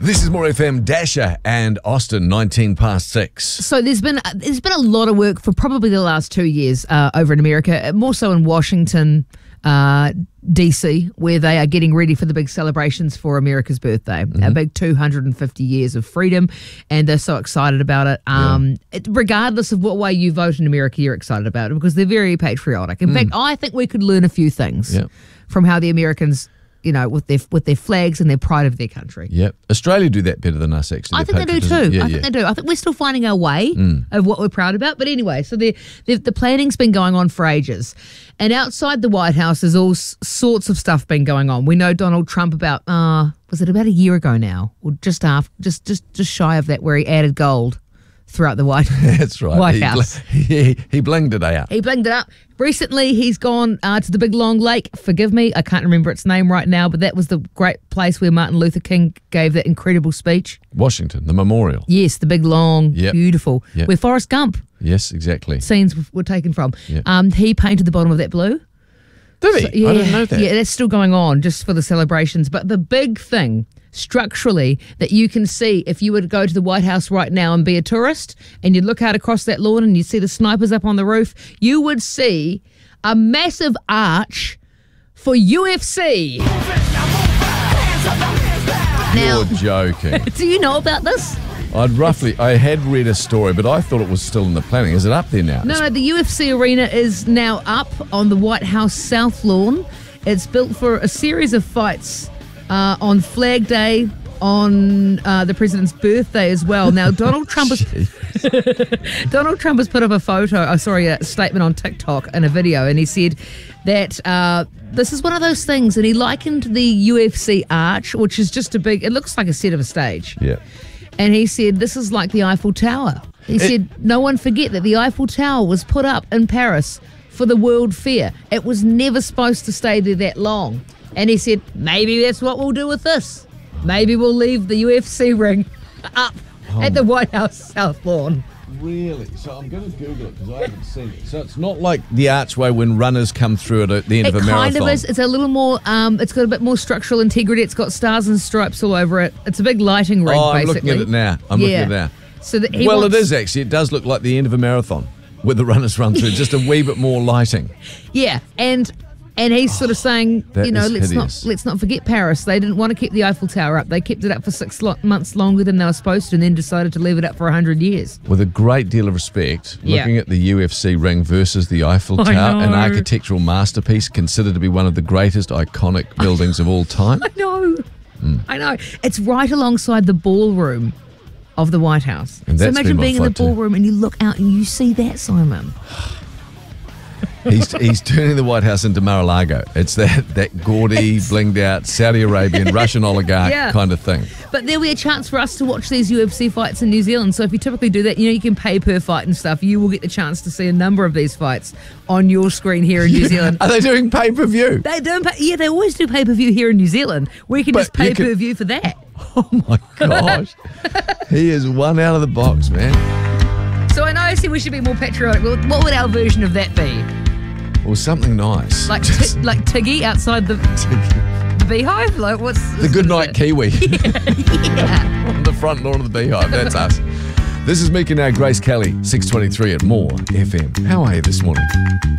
This is More FM, Dasher and Austin, 19 past 6. So there's been a lot of work for probably the last 2 years over in America, more so in Washington, DC, where they are getting ready for the big celebrations for America's birthday, a big 250 years of freedom, and they're so excited about it. Regardless of what way you vote in America, you're excited about it because they're very patriotic. In fact, I think we could learn a few things from how the Americans, with their flags and their pride of their country. Yep. Australia do that better than us, actually. I think they do too. I think they do. I think we're still finding our way of what we're proud about. But anyway, so the planning's been going on for ages. And outside the White House, there's all sorts of stuff been going on. We know Donald Trump was it about a year ago now? Or just shy of that, where he added gold throughout the White House. That's right. White House. He blinged it out. He blinged it up. Recently, he's gone to the Big Long Lake. Forgive me, I can't remember its name right now, but that was the great place where Martin Luther King gave that incredible speech. Washington, the memorial. Yes, the Big Long, beautiful. Yep. Where Forrest Gump Yes, exactly. scenes were taken from. Yep. He painted the bottom of that blue. Did he? So, yeah, I didn't know that. Yeah, that's still going on just for the celebrations. But the big thing structurally that you can see if you were to go to the White House right now and be a tourist and you look out across that lawn and you see the snipers up on the roof, you would see a massive arch for UFC. Now, You're joking. do you know about this? I had read a story, but I thought it was still in the planning. Is it up there now? No, the UFC arena is now up on the White House South Lawn. It's built for a series of fights on Flag Day, on the president's birthday as well. Now, Donald Trump has put up a statement on TikTok and a video, and he said that this is one of those things, and he likened the UFC arch, which is just it looks like a set of a stage. Yeah. And he said, this is like the Eiffel Tower. He said, no one forget that the Eiffel Tower was put up in Paris for the World Fair. It was never supposed to stay there that long. And he said, maybe that's what we'll do with this. Maybe we'll leave the UFC ring up at the White House South Lawn. Really? So I'm going to Google it because I haven't seen it. So it's not like the archway when runners come through at the end of a marathon. It kind of is. It's a little more, it's got a bit more structural integrity. It's got stars and stripes all over it. It's a big lighting ring, I'm basically. looking at it now. Looking at it now. So that it is actually. It does look like the end of a marathon where the runners run through. Just a wee bit more lighting. Yeah, and he's sort of saying, let's not forget Paris. They didn't want to keep the Eiffel Tower up. They kept it up for 6 months longer than they were supposed to, and then decided to leave it up for 100 years. With a great deal of respect, looking at the UFC ring versus the Eiffel Tower, an architectural masterpiece considered to be one of the greatest iconic buildings of all time. I know. It's right alongside the ballroom of the White House. So imagine being in the ballroom and you look out and you see that, Simon. He's turning the White House into Mar-a-Lago. It's that gaudy, blinged out, Saudi Arabian, Russian oligarch kind of thing. But there'll be a chance for us to watch these UFC fights in New Zealand. So if you typically do that, you can pay per fight and stuff. You will get the chance to see a number of these fights on your screen here in New Zealand. Are they doing pay-per-view? They always do pay-per-view here in New Zealand. We can just pay-per-view for that. Oh my gosh. He is one out of the box, man. So I know I said we should be more patriotic. Well, what would our version of that be? Well, something nice. Like Tiggy outside the Beehive? Like what's the Goodnight Kiwi. Yeah. On the front lawn of the Beehive. That's us. This is Mika now, Grace Kelly, 6:23 at More FM. How are you this morning?